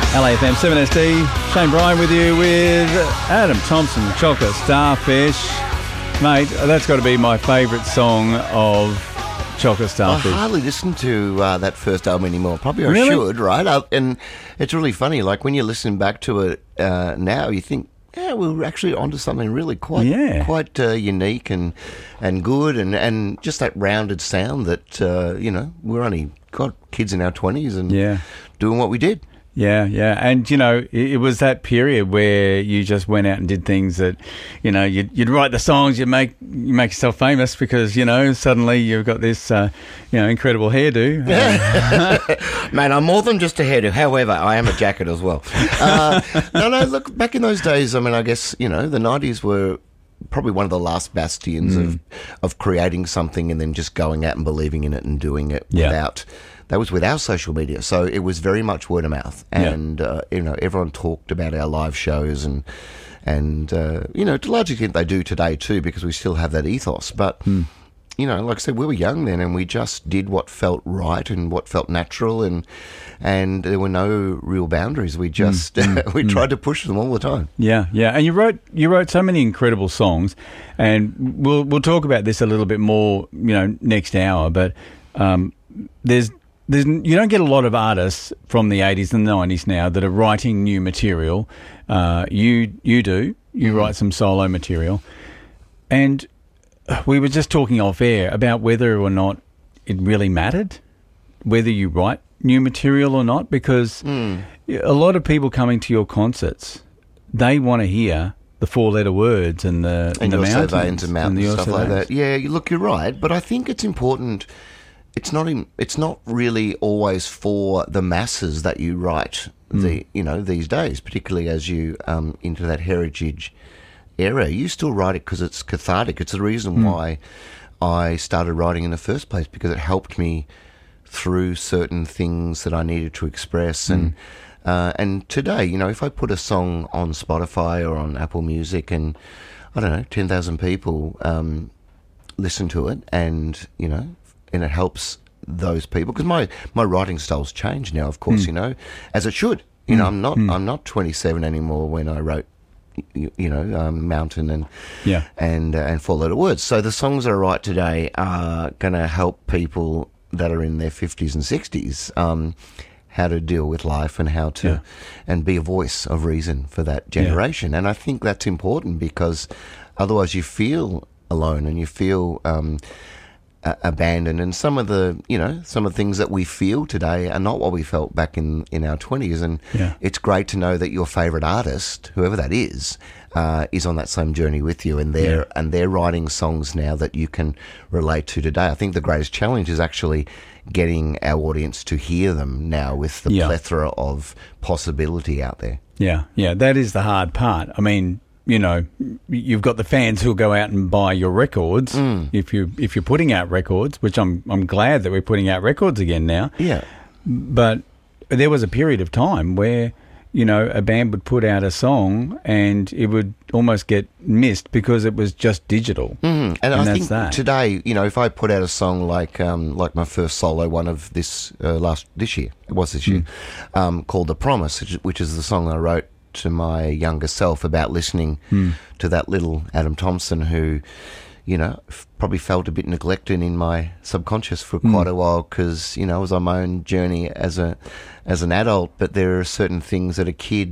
LAFM 7SD, Shane Bryan with you with Adam Thompson, Chocolate Starfish. Mate, that's got to be my favourite song of Chocolate Starfish. I hardly listen to that first album anymore. Probably I Really? should, right? And it's really funny. Like when you listen back to it now, you think, yeah, we were actually onto something really quite unique and good, and just that rounded sound that we're only got kids in our 20s and doing what we did. Yeah. And, it was that period where you just went out and did things that, you'd write the songs, you make yourself famous because, suddenly you've got this, incredible hairdo. Man, I'm more than just a hairdo. However, I am a jacket as well. No, look, back in those days, I mean, I guess, the 90s were probably one of the last bastions of creating something and then just going out and believing in it and doing it without... That was without social media, so it was very much word of mouth, and everyone talked about our live shows, and to a large extent they do today too, because we still have that ethos. But like I said, we were young then, and we just did what felt right and what felt natural, and there were no real boundaries. We just we tried to push them all the time. Yeah, and you wrote so many incredible songs, and we'll talk about this a little bit more, next hour, but you don't get a lot of artists from the 80s and the 90s now that are writing new material. You do. You write some solo material. And we were just talking off air about whether or not it really mattered, whether you write new material or not, because a lot of people coming to your concerts, they want to hear the four-letter words and the mountains and stuff like that. Yeah, look, you're right. But I think it's important... It's not really always for the masses that you write these days, particularly as you into that heritage era. You still write it because it's cathartic. It's the reason why I started writing in the first place, because it helped me through certain things that I needed to express. And today, if I put a song on Spotify or on Apple Music and, I don't know, 10,000 people listen to it and it helps those people, because my writing style's changed now, of course, as it should. I'm not 27 anymore when I wrote, Mountain and Four-Letter Words. So the songs I write today are going to help people that are in their 50s and 60s how to deal with life and how to and be a voice of reason for that generation. And I think that's important, because otherwise you feel alone and you feel abandoned, and some of the things that we feel today are not what we felt back in our 20s, and it's great to know that your favourite artist, whoever that is on that same journey with you, and they're writing songs now that you can relate to today. I think the greatest challenge is actually getting our audience to hear them now with the plethora of possibility out there. Yeah, that is the hard part. I mean, you've got the fans who'll go out and buy your records if you're putting out records, which I'm glad that we're putting out records again now. Yeah. But there was a period of time where, a band would put out a song and it would almost get missed because it was just digital. And I that's think that. Today, if I put out a song like my first solo one of this year, called The Promise, which is the song I wrote to my younger self about listening to that little Adam Thompson who, probably felt a bit neglected in my subconscious for quite a while, because, I was on my own journey as an adult, but there are certain things that a kid,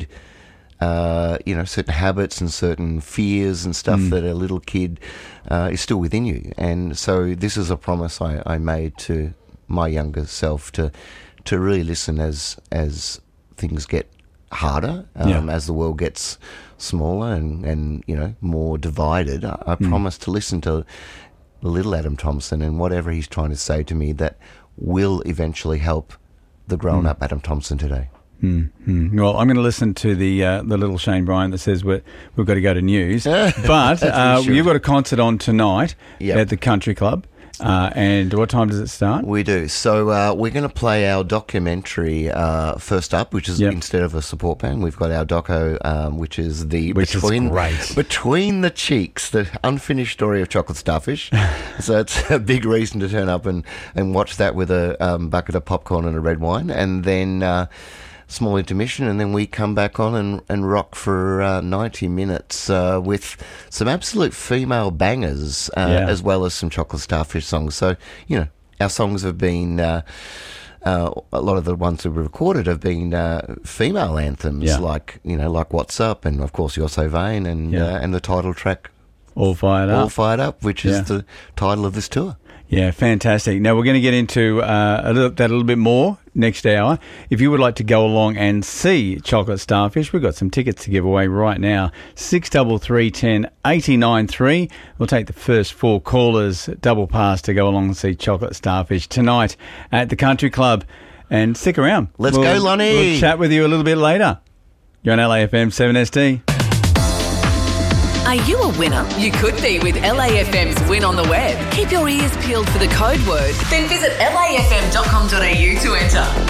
certain habits and certain fears and stuff that a little kid is still within you. And so this is a promise I made to my younger self to really listen as things get harder, as the world gets smaller and more divided. I promise to listen to the little Adam Thompson and whatever he's trying to say to me that will eventually help the grown-up Adam Thompson today. Well, I'm going to listen to the little Shane Bryan that says we've got to go to news. But you've got a concert on tonight at the Country Club. And what time does it start? We do. So we're going to play our documentary first up, which is instead of a support band, we've got our doco, which is Between the Cheeks, the unfinished story of Chocolate Starfish. So it's a big reason to turn up and watch that with a bucket of popcorn and a red wine. And then small intermission, and then we come back on and rock for 90 minutes with some absolute female bangers, as well as some Chocolate Starfish songs. So, our songs have been... a lot of the ones that we recorded have been female anthems, like What's Up, and of course You're So Vain, and the title track All Fired Up, which is the title of this tour. Yeah, fantastic. Now, we're going to get into that a little bit more next hour. If you would like to go along and see Chocolate Starfish, we've got some tickets to give away right now. 633 10 89 3. We'll take the first 4 callers, double pass to go along and see Chocolate Starfish tonight at the Country Club. And stick around. Let's go, Lonnie. We'll chat with you a little bit later. You're on LAFM 7SD. Are you a winner? You could be with LAFM's Win on the Web. Keep your ears peeled for the code word. Then visit lafm.com.au to enter.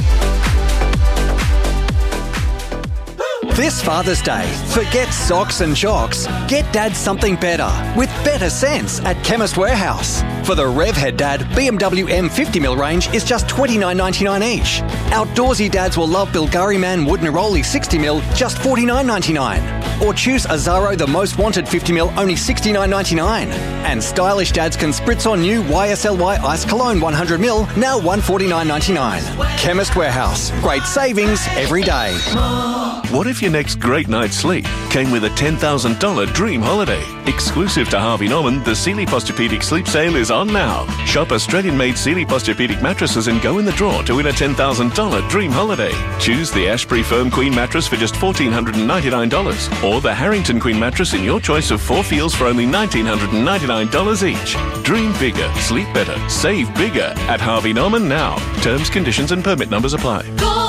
This Father's Day, forget socks and shocks. Get Dad something better with better sense at Chemist Warehouse. For the Revhead Dad BMW M50mm range is just $29.99 each. Outdoorsy dads will love Bulgari Man Wood Neroli 60mm, just $49.99. Or choose Azaro The Most Wanted 50mm, only $69.99. And stylish dads can spritz on new YSLY Ice Cologne 100ml, now $149.99. Chemist Warehouse, great savings every day. What if your next great night's sleep came with a $10,000 dream holiday? Exclusive to Harvey Norman, the Sealy Posturepedic Sleep Sale is on now. Shop Australian-made Sealy Posturepedic mattresses and go in the draw to win a $10,000 dream holiday. Choose the Ashbury Firm Queen mattress for just $1,499 or the Harrington Queen mattress in your choice of 4 feels for only $1,999 each. Dream bigger, sleep better, save bigger at Harvey Norman now. Terms, conditions and permit numbers apply.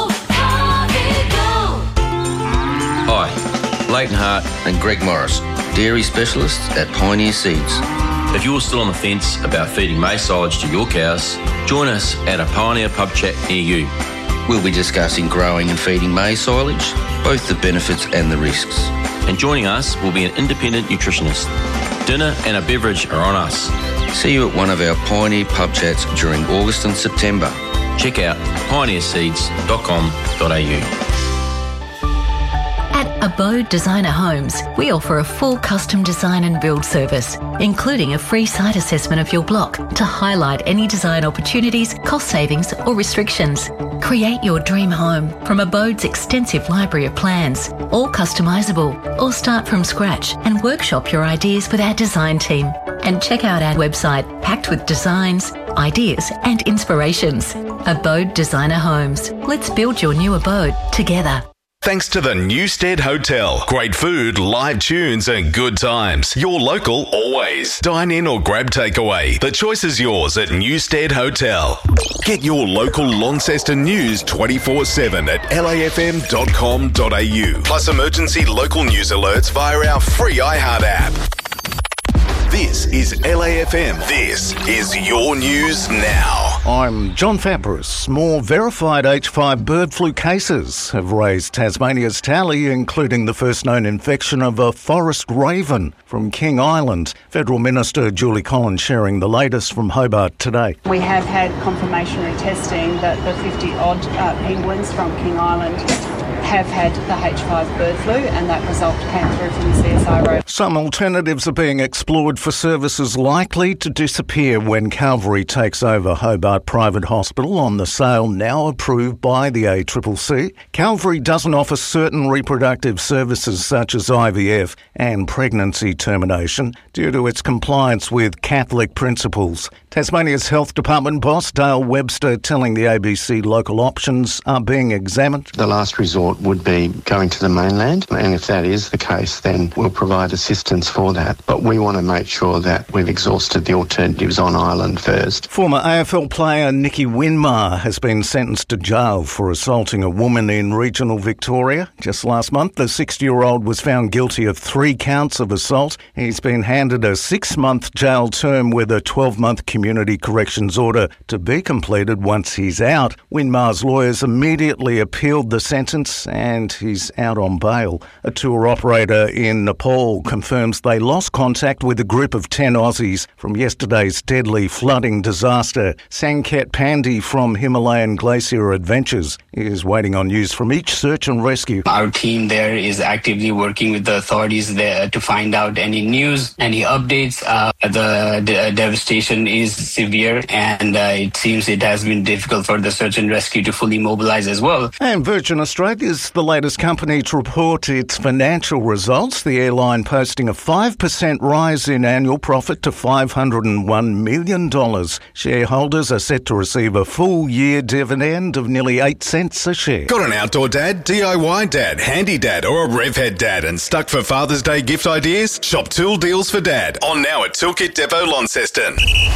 Hi, Leighton Hart and Greg Morris, dairy specialists at Pioneer Seeds. If you're still on the fence about feeding maize silage to your cows, join us at a Pioneer pub chat near you. We'll be discussing growing and feeding maize silage, both the benefits and the risks. And joining us will be an independent nutritionist. Dinner and a beverage are on us. See you at one of our Pioneer pub chats during August and September. Check out pioneerseeds.com.au. At Abode Designer Homes, we offer a full custom design and build service, including a free site assessment of your block to highlight any design opportunities, cost savings or restrictions. Create your dream home from Abode's extensive library of plans, all customisable, or start from scratch and workshop your ideas with our design team. And check out our website packed with designs, ideas and inspirations. Abode Designer Homes. Let's build your new abode together. Thanks to the Newstead Hotel. Great food, live tunes and good times. Your local always. Dine in or grab takeaway. The choice is yours at Newstead Hotel. Get your local Launceston news 24/7 at lafm.com.au. Plus emergency local news alerts via our free iHeart app. This is LAFM. This is your news now. I'm John Fabris. More verified H5 bird flu cases have raised Tasmania's tally, including the first known infection of a forest raven from King Island. Federal Minister Julie Collins sharing the latest from Hobart today. We have had confirmatory testing that the 50-odd penguins from King Island have had the H5 bird flu, and that result came through from the CSIRO. Some alternatives are being explored for services likely to disappear when Calvary takes over Hobart Private Hospital on the sale now approved by the ACCC. Calvary doesn't offer certain reproductive services such as IVF and pregnancy termination due to its compliance with Catholic principles. Tasmania's Health Department boss Dale Webster telling the ABC local options are being examined. The last resort would be going to the mainland, and if that is the case, then we'll provide assistance for that. But we want to make sure that we've exhausted the alternatives on island first. Former AFL player Nicky Winmar has been sentenced to jail for assaulting a woman in regional Victoria. Just last month, the 60-year-old was found guilty of 3 counts of assault. He's been handed a 6-month jail term with a 12-month community community corrections order to be completed once he's out. Winmar's lawyers immediately appealed the sentence and he's out on bail. A tour operator in Nepal confirms they lost contact with a group of 10 Aussies from yesterday's deadly flooding disaster. Sanket Pandey from Himalayan Glacier Adventures is waiting on news from each search and rescue. Our team there is actively working with the authorities there to find out any news, any updates. The devastation is severe and it seems it has been difficult for the search and rescue to fully mobilise as well. And Virgin Australia is the latest company to report its financial results. The airline posting a 5% rise in annual profit to $501 million. Shareholders are set to receive a full year dividend of nearly 8 cents a share. Got an outdoor dad, DIY dad, handy dad or a RevHead dad and stuck for Father's Day gift ideas? Shop Tool Deals for Dad. On now at Toolkit Depot Launceston.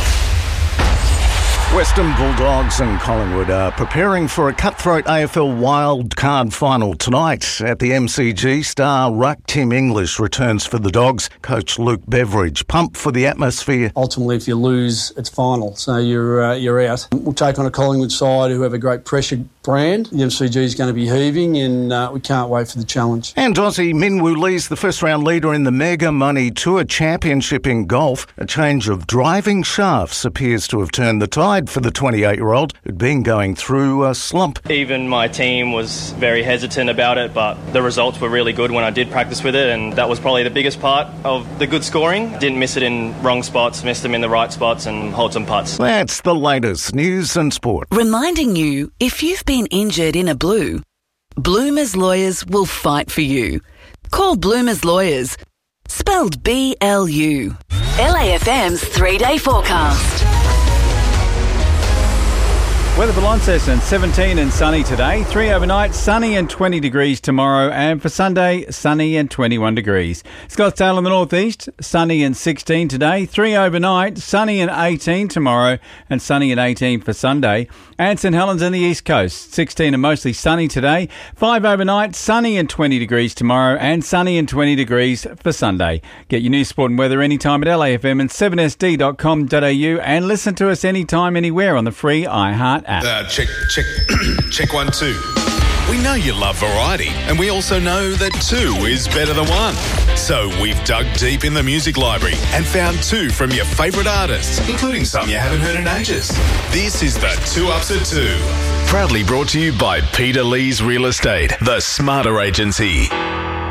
Western Bulldogs and Collingwood are preparing for a cutthroat AFL wildcard final tonight at the MCG. Star ruck Tim English returns for the Dogs. Coach Luke Beveridge pumped for the atmosphere. Ultimately, if you lose, it's final, so you're out. We'll take on a Collingwood side who have a great pressure brand. The MCG is going to be heaving and we can't wait for the challenge. And Aussie Minwoo Lee's the first round leader in the Mega Money Tour Championship in golf. A change of driving shafts appears to have turned the tide for the 28-year-old who'd been going through a slump. Even my team was very hesitant about it, but the results were really good when I did practice with it, and that was probably the biggest part of the good scoring. Didn't miss it in wrong spots, missed them in the right spots and hold some putts. That's the latest news and sport. Reminding you, if you've been injured in a blue, Bloomers Lawyers will fight for you. Call Bloomers Lawyers, spelled BLU. LAFM's 3-day forecast. Weather for Launceston, 17 and sunny today. 3 overnight, sunny and 20 degrees tomorrow. And for Sunday, sunny and 21 degrees. Scottsdale in the northeast, sunny and 16 today. 3 overnight, sunny and 18 tomorrow. And sunny and 18 for Sunday. And St Helens in the east coast, 16 and mostly sunny today. 5 overnight, sunny and 20 degrees tomorrow. And sunny and 20 degrees for Sunday. Get your news, sport and weather anytime at LAFM and 7sd.com.au. And listen to us anytime, anywhere on the free iHeart app. Check 1 2. We know you love variety, and we also know that 2 is better than 1. So we've dug deep in the music library and found 2 from your favourite artists, including some you haven't heard in ages. This is the 2 Ups at 2. Proudly brought to you by Peter Lee's Real Estate, the smarter agency.